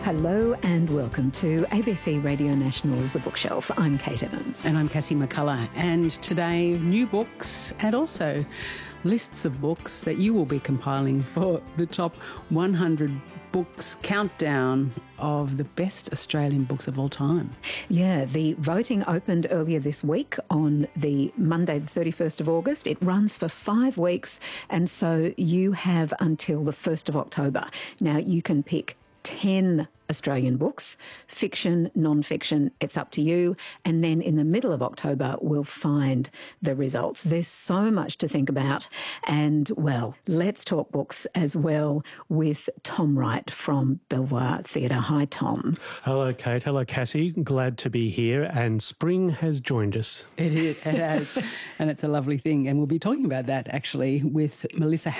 Hello and welcome to ABC Radio National's The Bookshelf. I'm Kate Evans. And I'm Cassie McCullough. And today, new books and also lists of books that you will be compiling for the top 100 books countdown of the best Australian books of all time. Yeah, the voting opened earlier this week on the Monday, the 31st of August. It runs for 5 weeks, and so you have until the 1st of October. Now, you can pick 10 Australian books, fiction, non-fiction, it's up to you. And then in the middle of October, we'll find the results. There's so much to think about. And, well, let's talk books as well with Tom Wright from Belvoir Theatre. Hi, Tom. Hello, Kate. Hello, Cassie. Glad to be here. And spring has joined us. It has. And it's a lovely thing. And we'll be talking about that, actually, with Melissa